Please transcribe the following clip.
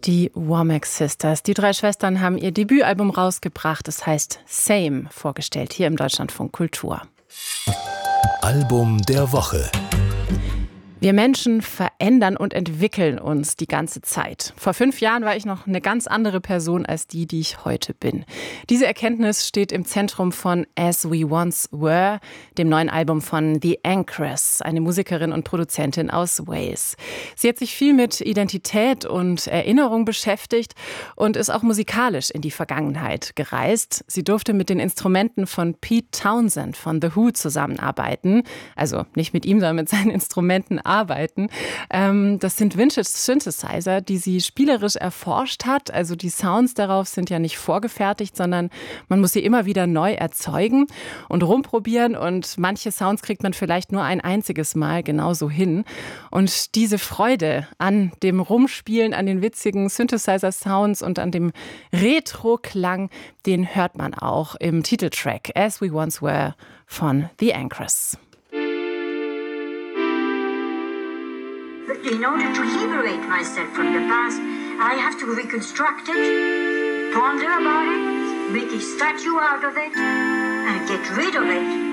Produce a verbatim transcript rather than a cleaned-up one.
Die Womack Sisters. Die drei Schwestern haben ihr Debütalbum rausgebracht. Es heißt Same, vorgestellt hier im Deutschlandfunk Kultur. Album der Woche. Wir Menschen verändern und entwickeln uns die ganze Zeit. Vor fünf Jahren war ich noch eine ganz andere Person als die, die ich heute bin. Diese Erkenntnis steht im Zentrum von As We Once Were, dem neuen Album von The Anchoress, eine Musikerin und Produzentin aus Wales. Sie hat sich viel mit Identität und Erinnerung beschäftigt und ist auch musikalisch in die Vergangenheit gereist. Sie durfte mit den Instrumenten von Pete Townshend von The Who zusammenarbeiten. Also nicht mit ihm, sondern mit seinen Instrumenten arbeiten. Ähm, das sind Vintage-Synthesizer, die sie spielerisch erforscht hat. Also die Sounds darauf sind ja nicht vorgefertigt, sondern man muss sie immer wieder neu erzeugen und rumprobieren. Und manche Sounds kriegt man vielleicht nur ein einziges Mal genauso hin. Und diese Freude an dem Rumspielen, an den witzigen Synthesizer-Sounds und an dem Retro-Klang, den hört man auch im Titeltrack As We Once Were von The Anchoress. But in order to liberate myself from the past, I have to reconstruct it, ponder about it, make a statue out of it, and get rid of it.